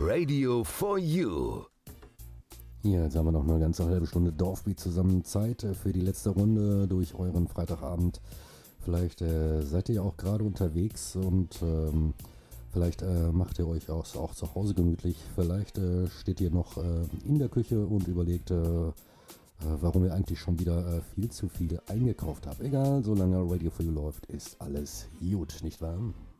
Radio for You. Ja, jetzt haben wir noch eine ganze halbe Stunde Dorfbeat zusammen. Zeit für die letzte Runde durch euren Freitagabend. Vielleicht seid ihr auch gerade unterwegs und vielleicht macht ihr euch auch zu Hause gemütlich. Vielleicht steht ihr noch in der Küche und überlegt, warum ihr eigentlich schon wieder viel zu viel eingekauft habt. Egal, solange Radio for You läuft, ist alles gut, nicht wahr?